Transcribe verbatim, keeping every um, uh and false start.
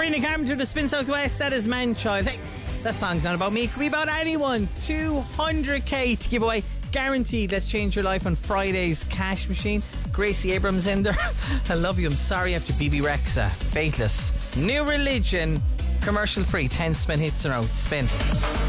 Sabrina Carpenter, the Spin Southwest. That is Man Child. Hey, that song's not about me. It could be about anyone. two hundred k to give away. Guaranteed. Let's change your life on Friday's Cash Machine. Gracie Abrams in there. I love you. I'm sorry after B B Rexa. Faithless. New Religion. Commercial free. ten spin hits in a row. Spin.